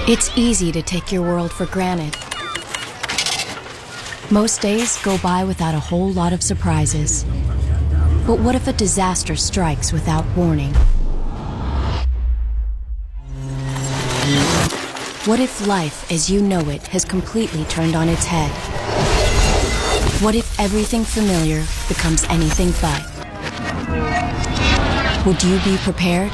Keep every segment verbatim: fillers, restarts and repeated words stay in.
It's easy to take your world for granted. Most days go by without a whole lot of surprises. But what if a disaster strikes without warning? What if life as you know it has completely turned on its head? What if everything familiar becomes anything but? Would you be prepared?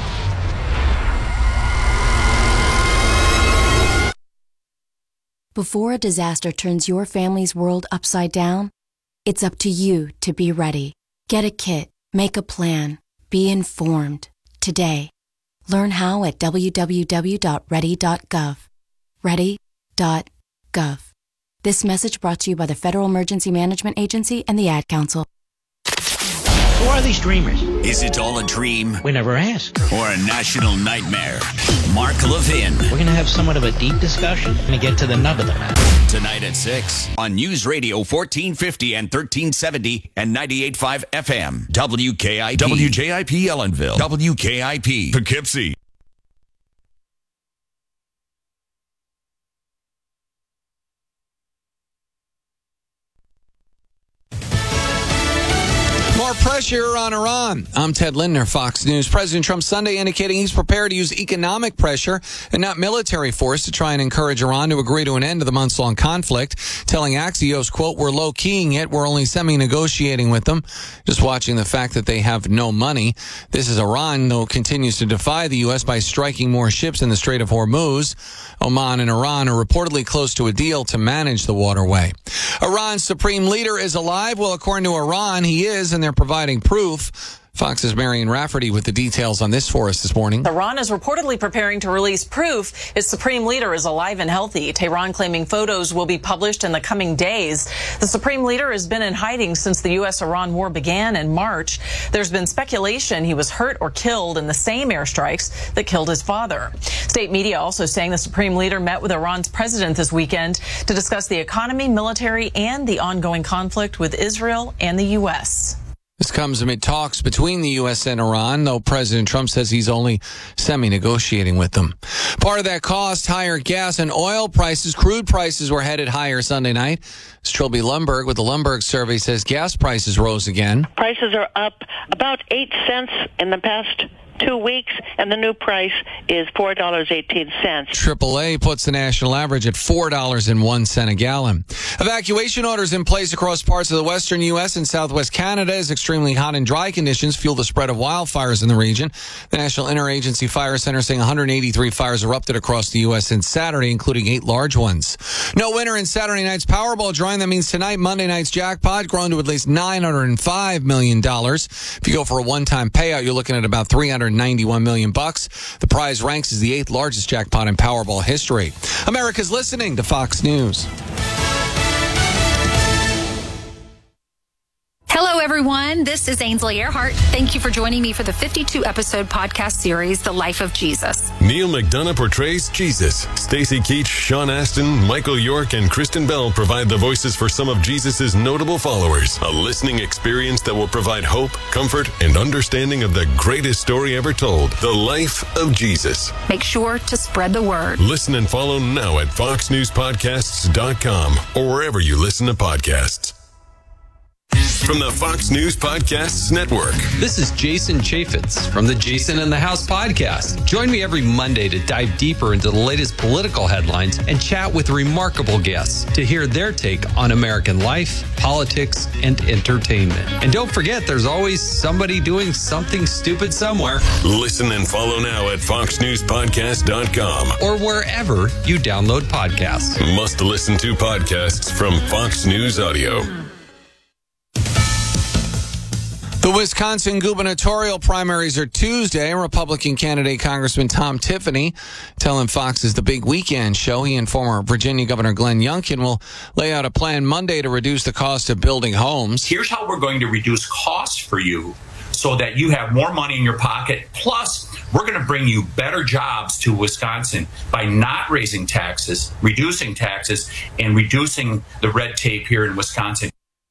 Before a disaster turns your family's world upside down, it's up to you to be ready. Get a kit, make a plan, be informed today. Learn how at w w w dot ready dot gov. ready dot gov. This message brought to you by the Federal Emergency Management Agency and the Ad Council. Who are these dreamers? Is it all a dream? We never ask. Or a national nightmare? Mark Levin. We're going to have somewhat of a deep discussion and get to the nub of the matter. Tonight at six on News Radio fourteen fifty and thirteen seventy and ninety-eight point five F M. W K I P. W J I P Ellenville. W K I P Poughkeepsie. Pressure on Iran. I'm Ted Lindner, Fox News. President Trump Sunday indicating he's prepared to use economic pressure and not military force to try and encourage Iran to agree to an end to the months-long conflict, telling Axios, quote, we're low-keying it. We're only semi-negotiating with them, just watching the fact that they have no money. This is Iran, though, continues to defy the U S by striking more ships in the Strait of Hormuz. Oman and Iran are reportedly close to a deal to manage the waterway. Iran's supreme leader is alive. Well, according to Iran, he is, and they're providing proof. Fox's Marion Rafferty with the details on this for us this morning. Iran is reportedly preparing to release proof its supreme leader is alive and healthy. Tehran claiming photos will be published in the coming days. The supreme leader has been in hiding since the U S Iran war began in March. There's been speculation he was hurt or killed in the same airstrikes that killed his father. State media also saying the supreme leader met with Iran's president this weekend to discuss the economy, military, and the ongoing conflict with Israel and the U S. This comes amid talks between the U S and Iran, though President Trump says he's only semi-negotiating with them. Part of that cost, higher gas and oil prices. Crude prices were headed higher Sunday night. As Trilby Lumberg with the Lumberg survey says gas prices rose again. Prices are up about eight cents in the past two weeks, and the new price is four dollars and eighteen cents. triple A puts the national average at four dollars and one cent a gallon. Evacuation orders in place across parts of the western U S and southwest Canada as extremely hot and dry conditions fuel the spread of wildfires in the region. The National Interagency Fire Center saying one hundred eighty-three fires erupted across the U S since Saturday, including eight large ones. No winner in Saturday night's Powerball drawing. That means tonight, Monday night's jackpot grown to at least nine hundred five million dollars. If you go for a one-time payout, you're looking at about three hundred ninety-one million bucks. The prize ranks as the eighth largest jackpot in Powerball history. America's listening to Fox News. Hello, everyone. This is Ainsley Earhart. Thank you for joining me for the fifty-two episode podcast series, The Life of Jesus. Neil McDonough portrays Jesus. Stacey Keach, Sean Astin, Michael York, and Kristen Bell provide the voices for some of Jesus' notable followers. A listening experience that will provide hope, comfort, and understanding of the greatest story ever told, The Life of Jesus. Make sure to spread the word. Listen and follow now at fox news podcasts dot com or wherever you listen to podcasts. From the Fox News Podcasts Network. This is Jason Chaffetz from the Jason in the House podcast. Join me every Monday to dive deeper into the latest political headlines and chat with remarkable guests to hear their take on American life, politics, and entertainment. And don't forget, there's always somebody doing something stupid somewhere. Listen and follow now at fox news podcast dot com or wherever you download podcasts. Must listen to podcasts from Fox News Audio. The Wisconsin gubernatorial primaries are Tuesday. Republican candidate Congressman Tom Tiffany telling Fox's The Big Weekend show he and former Virginia Governor Glenn Youngkin will lay out a plan Monday to reduce the cost of building homes. Here's how we're going to reduce costs for you so that you have more money in your pocket. Plus, we're going to bring you better jobs to Wisconsin by not raising taxes, reducing taxes, and reducing the red tape here in Wisconsin.